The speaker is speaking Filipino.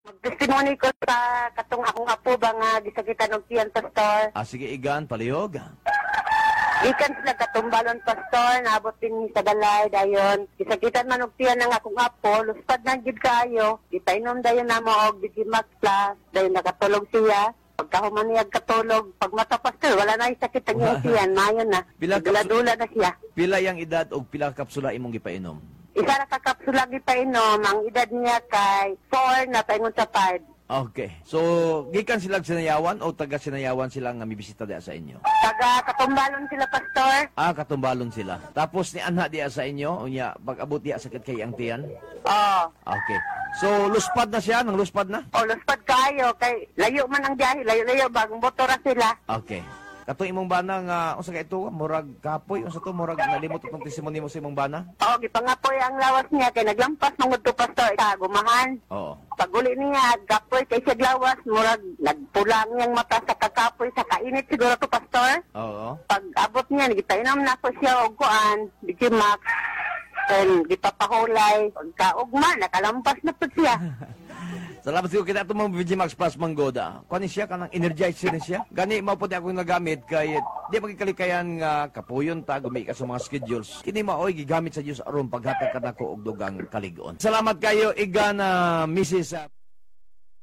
Testimony ko sa katong akong apo ba nga gisakitan og tiyan, Pastor. Sige, Igan, palihog. Ikan sila katumbalon, Pastor, naabot din sa balay dayon. Gisakitan man og tiyan ng akong apo, luspad na gid kaayo. Gipainom dayon namo og Digimax Plus, dayon nakatulog siya. Pagkahuman niya katulog, pag mata, Pastor, wala na yung sakit ang iyang tiyan, mayon na. Dula-dula na siya. Pila yang edad o pila kapsula imong gipainom? Isa na kakapsula gipainom, ang edad niya kay 4 na paingon sa 5. Okay. So, gikan sila sinayawan o taga sinayawan sila nga mibisita diya sa inyo? Taga katumbalon sila, Pastor. Katumbalon sila. Tapos ni anha diya sa inyo, unya pag-abot diya sakit kay ang tiyan? Oo. Okay. So, luspad na siya? Nang luspad na? O, luspad kayo. Kay layo man ang biyahe, layo-layo, bagong motora sila. Okay. Kato imong bana nga, unsa ka ito, murag kapoy, unsa to, murag nalimot itong testimony mo sa imong bana? Oo, gipangapoy ang lawas niya, kay naglampas mangod to, Pastor, sa gumahan. Oo. Paguli niya, gapoy kay siya lawas, murag nagpula niyang mata sa kakapoy, sa kainit siguro to, Pastor. Oo. Pag abot niya, gipainom na ko siya og kuan, Digimax, and gipapahulay. Pagkaugma, nakalampas na po siya. Salamat siguro kita itong mga Digimax Plus Manggoda. Kuha siya, kanang energizer ni siya. Gani, mauputi ako nagamit kay di magkalikayan nga kapuyon ta, gumi ka sa mga schedules. Kini maoy, gigamit sa Diyos aron paghatag ka na ko og dugang kaligon. Salamat kayo, Igan, Mrs.